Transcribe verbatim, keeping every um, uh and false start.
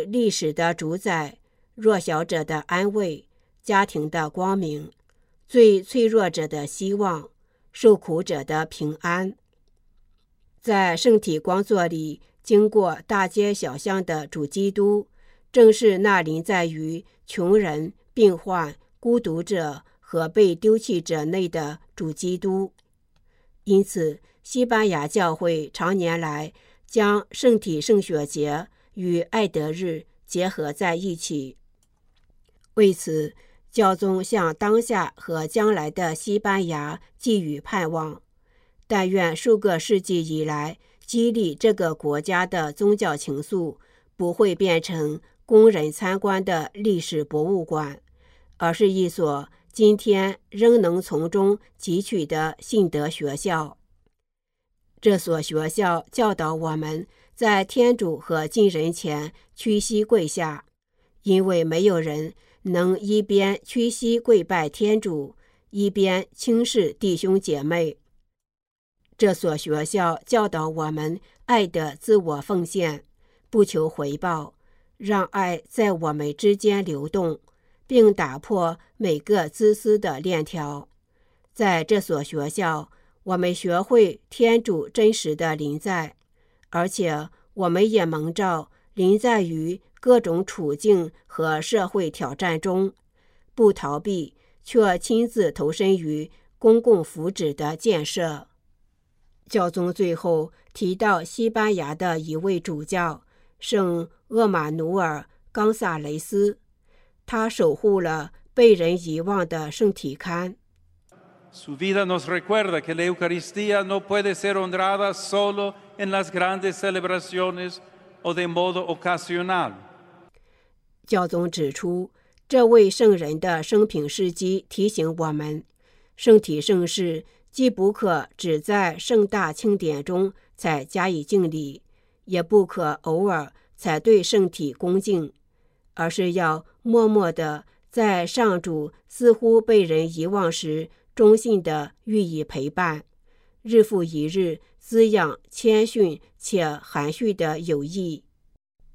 历史的主宰，弱小者的安慰，家庭的光明，最脆弱者的希望，受苦者的平安。在圣体光座里经过大街小巷的主基督，正是那临在于穷人、病患、孤独者和被丢弃者内的主基督。因此，西班牙教会常年来将圣体圣血节与爱德日结合在一起。为此，教宗向当下和将来的西班牙寄予盼望，但愿数个世纪以来激励这个国家的宗教情愫不会变成供人参观的历史博物馆，而是一所今天仍能从中汲取的信德学校。这所学校教导我们在天主和近人前屈膝跪下，因为没有人能一边屈膝跪拜天主，一边轻视弟兄姐妹。这所学校教导我们爱的自我奉献，不求回报，让爱在我们之间流动，并打破每个自私的链条。在这所学校，我们学会天主真实的临在，而且我们也蒙召临在于各种处境和社会挑战中，不逃避，却亲自投身于公共福祉的建设。教宗最后提到西班牙的一位主教圣厄马努尔·冈萨雷斯，他守护了被人遗忘的圣体龛。 Su vida nos recuerda que la Eucaristía no puede ser honrada solo en las grandes celebraciones o de modo ocasional. 教宗指出，这位圣人的生平事迹提醒我们，圣体圣事既不可只在盛大庆典中才加以敬礼，也不可偶尔才对圣体恭敬，而是要默默地在上主似乎被人遗忘时忠信地予以陪伴，日复一日滋养谦逊且含蓄的友谊。